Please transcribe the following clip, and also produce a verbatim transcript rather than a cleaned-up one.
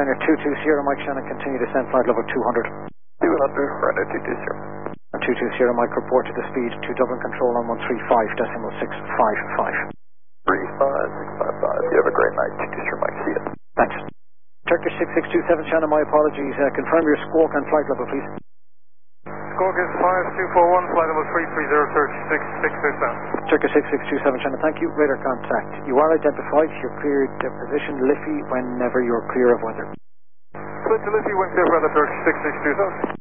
Niner two two zero, Mike Shannon, continue to descend flight level two hundred. two hundred, Ryder two two zero. two two zero, Mike, report to the speed to Dublin Control on one three five decimal six five five. three five six five five, you have a great night, two two zero, Mike, see you. Thanks. Turkish six six two seven, Shannon, my apologies. Uh, confirm your squawk and flight level, please. Squawk is five two four one, flight level three three zero, Turkish six six two seven. Turkish six six two seven, Shannon, thank you. Radar contact. You are identified. You're cleared uh, position Liffey whenever you're clear of weather. Split to Liffey, when clear weather, Turkish six six two seven.